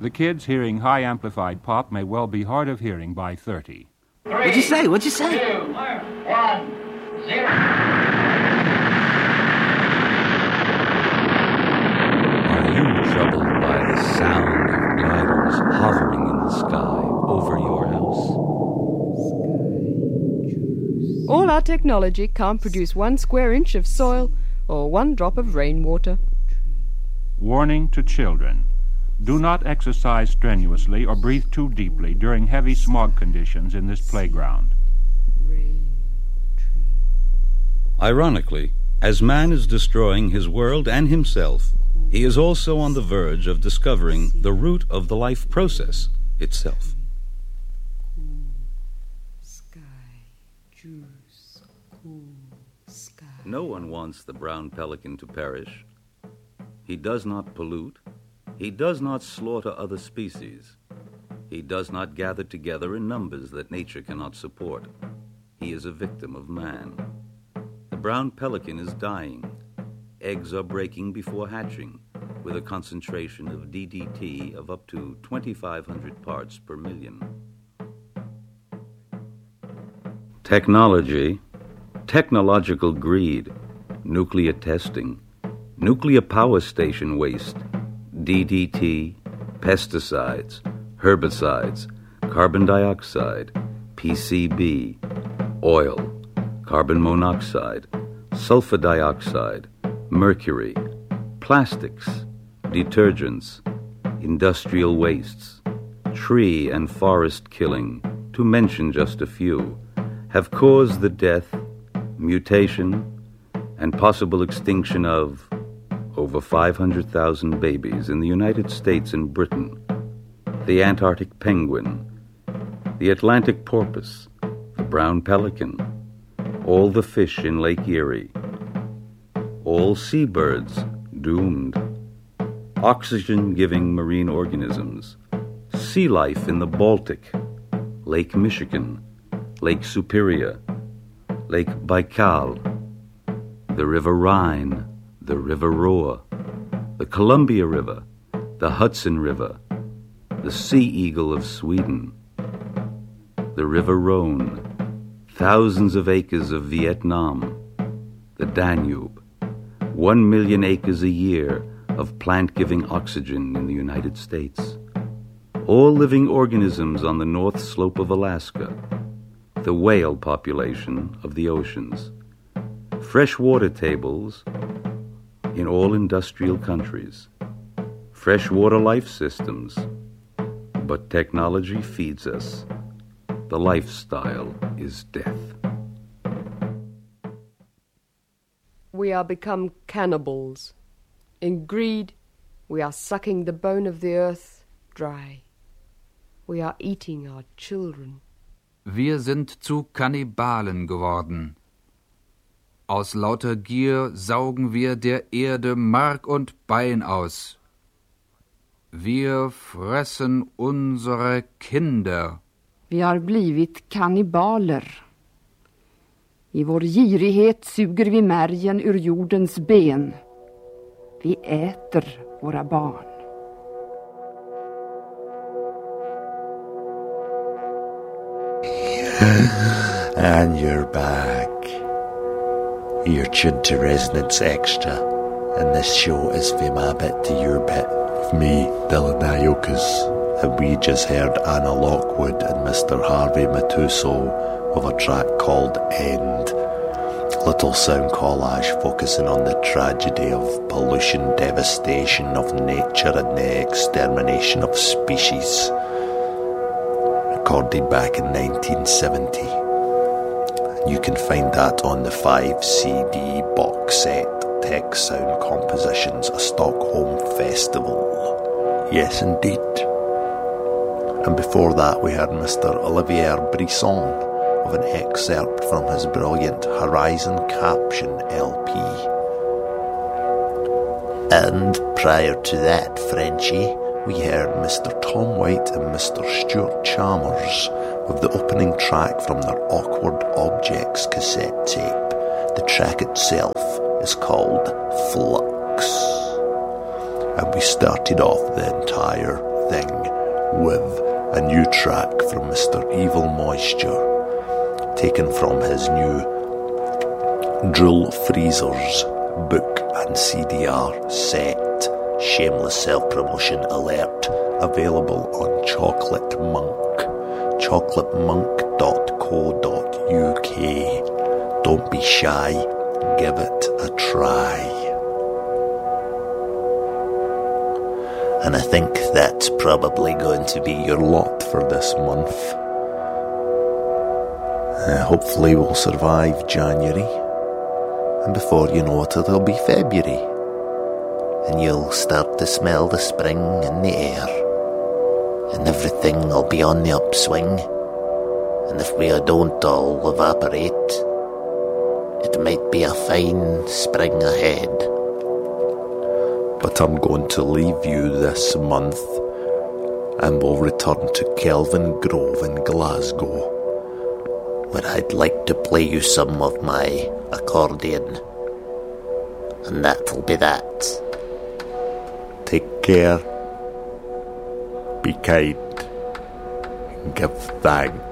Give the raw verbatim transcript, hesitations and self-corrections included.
The kids hearing high-amplified pop may well be hard of hearing by thirty. Three, What'd you say? What'd you say? Two, one, zero. Are you troubled by the sound of gliders hovering in the sky over your house? All our technology can't produce one square inch of soil or one drop of rainwater. Warning to children. Do not exercise strenuously or breathe too deeply during heavy smog conditions in this playground. Ironically, as man is destroying his world and himself, he is also on the verge of discovering the root of the life process itself. No one wants the brown pelican to perish. He does not pollute. He does not slaughter other species. He does not gather together in numbers that nature cannot support. He is a victim of man. The brown pelican is dying. Eggs are breaking before hatching, with a concentration of D D T of up to twenty-five hundred parts per million. Technology, technological greed, nuclear testing, nuclear power station waste, D D T, pesticides, herbicides, carbon dioxide, P C B, oil, carbon monoxide, sulfur dioxide, mercury, plastics, detergents, industrial wastes, tree and forest killing, to mention just a few, have caused the death, mutation, and possible extinction of over five hundred thousand babies in the United States and Britain, the Antarctic penguin, the Atlantic porpoise, the brown pelican, all the fish in Lake Erie, all seabirds doomed, oxygen-giving marine organisms, sea life in the Baltic, Lake Michigan, Lake Superior, Lake Baikal, the River Rhine, the River Rohr, the Columbia River, the Hudson River, the Sea Eagle of Sweden, the River Rhone, thousands of acres of Vietnam, the Danube, one million acres a year of plant-giving oxygen in the United States, all living organisms on the north slope of Alaska, the whale population of the oceans, freshwater tables in all industrial countries, freshwater life systems, but technology feeds us. The lifestyle is death. We are become cannibals. In greed, we are sucking the bone of the earth dry. We are eating our children. Wir sind zu Kannibalen geworden. Aus lauter Gier saugen wir der Erde Mark und Bein aus. Wir fressen unsere Kinder. Vi har blivit kannibaler. I vår girighet suger vi märgen ur jordens ben. Vi äter våra barn. And you're back. You're tuned to Resonance Extra, and this show is from my bit to your bit, with me, Dylan Iokas, and we just heard Anna Lockwood and Mister Harvey Matuso of a track called End. Little sound collage focusing on the tragedy of pollution, devastation of nature and the extermination of species. Recorded back in nineteen seventy. You can find that on the five C D box set Tech Sound Compositions, a Stockholm festival. Yes, indeed. And before that we heard Mister Olivier Brisson of an excerpt from his brilliant Horizon Caption L P. And prior to that, Frenchie, we heard Mister Tom White and Mister Stuart Chalmers with the opening track from their Awkward Objects cassette tape. The track itself is called Flux. And we started off the entire everything with a new track from Mister Evil Moisture, taken from his new Drill Freezers book and C D R set. Shameless self-promotion alert. Available on Chocolate Monk. chocolate monk dot co dot U K. Don't be shy. Give it a try. And I think that's probably going to be your lot for this month. Uh, hopefully we'll survive January. And before you know it, it'll be February. And you'll start to smell the spring in the air. And everything will be on the upswing. And if we don't all evaporate, it might be a fine spring ahead. But I'm going to leave you this month, and we'll return to Kelvin Grove in Glasgow, where I'd like to play you some of my accordion. And that'll be that. Take care, be kind, and give thanks.